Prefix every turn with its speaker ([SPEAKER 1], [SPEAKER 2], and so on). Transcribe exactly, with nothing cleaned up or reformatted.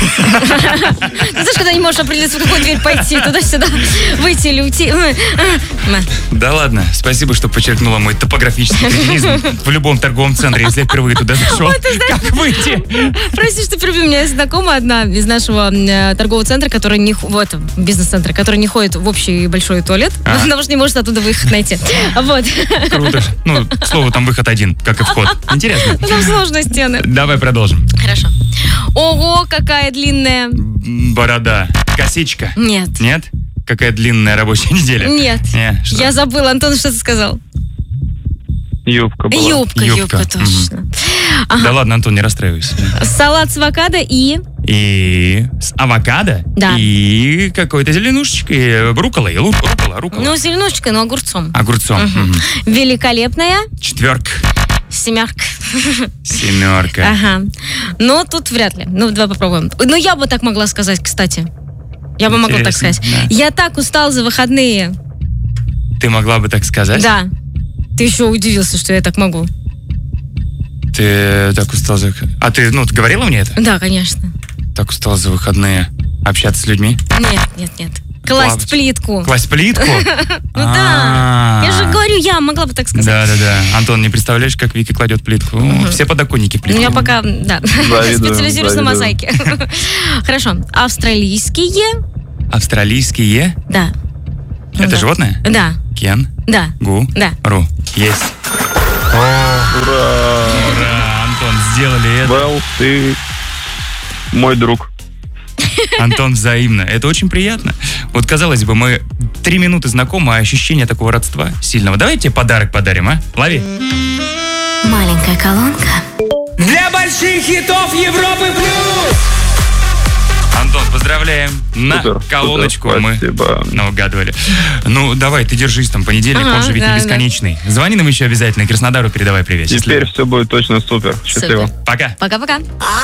[SPEAKER 1] знаешь, когда не можешь определиться, в какую дверь пойти, туда-сюда, выйти или уйти.
[SPEAKER 2] Да ладно, спасибо, что подчеркнула мой топографический кретинизм в любом торговом центре, если я впервые туда зашел. Как выйти?
[SPEAKER 1] Прости, что перебью. У меня есть знакомая одна из нашего торгового центра, который не... Вот, бизнес-центра, который не ходит в общий большой туалет, потому что не может оттуда выход найти. Вот.
[SPEAKER 2] Круто. Ну, к слову, там выход один, как и вход. Интересно.
[SPEAKER 1] Там сложные стены.
[SPEAKER 2] Давай продолжим.
[SPEAKER 1] Хорошо. Ого, какая длинная.
[SPEAKER 2] Борода. Косичка.
[SPEAKER 1] Нет.
[SPEAKER 2] Нет? Какая длинная рабочая неделя?
[SPEAKER 1] Нет.
[SPEAKER 2] Не,
[SPEAKER 1] Я забыла. Антон, что ты сказал?
[SPEAKER 3] Юбка была.
[SPEAKER 1] Юбка, юбка, юбка точно.
[SPEAKER 2] Угу. Ага. Да ладно, Антон, не расстраивайся.
[SPEAKER 1] Салат с авокадо и...
[SPEAKER 2] И с авокадо?
[SPEAKER 1] Да.
[SPEAKER 2] И какой-то зеленушечкой, рукколой, руккола, руккола.
[SPEAKER 1] Ну, зеленушечкой, но огурцом.
[SPEAKER 2] Огурцом.
[SPEAKER 1] Угу. Угу. Великолепная.
[SPEAKER 2] Четверка.
[SPEAKER 1] Семерка.
[SPEAKER 2] Семерка.
[SPEAKER 1] Ага. Но тут вряд ли. Ну, давай попробуем. Ну, я бы так могла сказать, кстати. Я бы могла так сказать. Да. Я так устал за выходные.
[SPEAKER 2] Ты могла бы так сказать?
[SPEAKER 1] Да. Ты еще удивился, что я так могу.
[SPEAKER 2] Ты так устал за... А ты, ну, ты говорила мне это?
[SPEAKER 1] Да, конечно.
[SPEAKER 2] Так устал за выходные общаться с людьми?
[SPEAKER 1] Нет, нет, нет. Класть плитку.
[SPEAKER 2] Класть плитку?
[SPEAKER 1] Ну да. Я же говорю, я могла бы так сказать.
[SPEAKER 2] Да, да, да. Антон, не представляешь, как Вика кладет плитку? Все подоконники плитку.
[SPEAKER 1] Ну, я пока, да, специализируюсь на мозаике. Хорошо. Австралийские?
[SPEAKER 2] Австралийские?
[SPEAKER 1] Да.
[SPEAKER 2] Это животное?
[SPEAKER 1] Да.
[SPEAKER 2] Кен?
[SPEAKER 1] Да.
[SPEAKER 2] Гу?
[SPEAKER 1] Да.
[SPEAKER 2] Ру. Есть.
[SPEAKER 3] Ура!
[SPEAKER 2] Ура! Антон, сделали это.
[SPEAKER 3] Well, ты мой друг.
[SPEAKER 2] Антон, взаимно. Это очень приятно. Вот, казалось бы, мы три минуты знакомы, а ощущение такого родства сильного. Давай тебе подарок подарим, а? Лови.
[SPEAKER 1] Маленькая колонка.
[SPEAKER 2] Для больших хитов Европы плюс! Антон, поздравляем. На
[SPEAKER 3] супер,
[SPEAKER 2] колоночку
[SPEAKER 3] супер,
[SPEAKER 2] мы наугадывали. Ну, давай, ты держись там, понедельник, ага, он же ведь да, не бесконечный. Да. Звони нам еще обязательно, Краснодару передавай привет.
[SPEAKER 3] Теперь
[SPEAKER 2] Счастливо.
[SPEAKER 3] Все будет точно супер. Счастливо.
[SPEAKER 1] Супер.
[SPEAKER 2] Пока.
[SPEAKER 1] Пока-пока.